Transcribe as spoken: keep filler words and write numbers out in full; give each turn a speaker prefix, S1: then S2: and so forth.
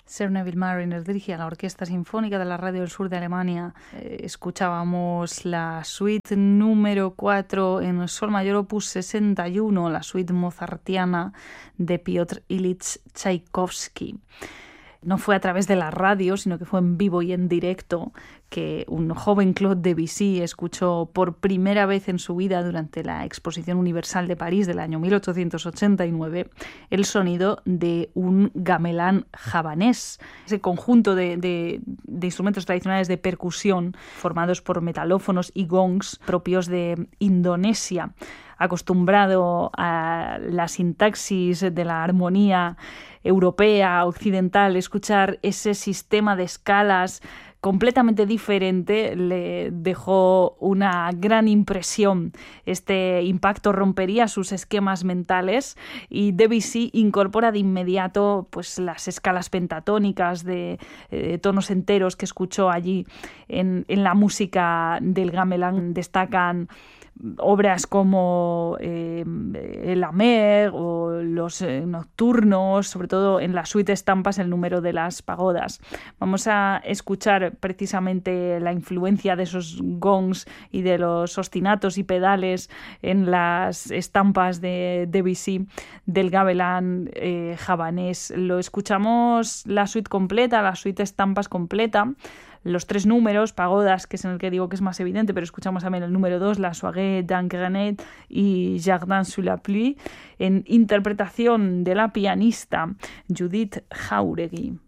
S1: Sir Neville Marriner dirigía la Orquesta Sinfónica de la Radio del Sur de Alemania. Eh, escuchábamos la suite número cuatro en sol mayor opus sesenta y uno, la suite mozartiana de Piotr Ilich Tchaikovsky. No fue a través de la radio, sino que fue en vivo y en directo que un joven Claude Debussy escuchó por primera vez en su vida durante la Exposición Universal de París del año mil ochocientos ochenta y nueve el sonido de un gamelán javanés, ese conjunto de, de, de instrumentos tradicionales de percusión formados por metalófonos y gongs propios de Indonesia. Acostumbrado a la sintaxis de la armonía europea, occidental, escuchar ese sistema de escalas completamente diferente le dejó una gran impresión. Este impacto rompería sus esquemas mentales y Debussy incorpora de inmediato pues, las escalas pentatónicas de eh, tonos enteros que escuchó allí en, en la música del gamelán. Destacan obras como eh, El Amer o Los eh, Nocturnos, sobre todo en la suite Estampas, el número de las pagodas. Vamos a escuchar precisamente la influencia de esos gongs y de los ostinatos y pedales en las estampas de Debussy del gamelán eh, javanés. Lo escuchamos la suite completa, la suite Estampas completa, los tres números, pagodas, que es en el que digo que es más evidente, pero escuchamos también el número dos, la Soirée d'un Grenade y Jardin sous la pluie, en interpretación de la pianista Judith Jauregui.